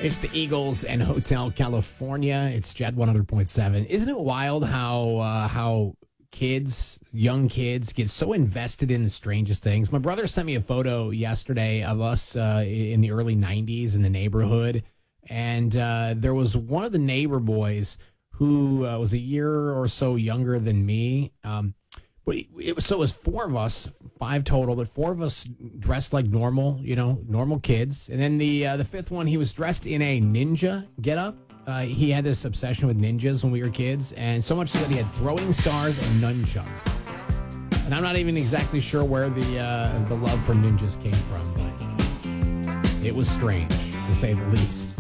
It's the Eagles and Hotel California. It's Jet 100.7. Isn't it wild how young kids, get so invested in the strangest things? My brother sent me a photo yesterday of us in the early 90s in the neighborhood. And there was one of the neighbor boys who was a year or so younger than me. But it was four of us, five total, but four of us dressed like normal, normal kids. And then the fifth one, he was dressed in a ninja getup. He had this obsession with ninjas when we were kids, and so much so that he had throwing stars and nunchucks. And I'm not even exactly sure where the love for ninjas came from, but it was strange, to say the least.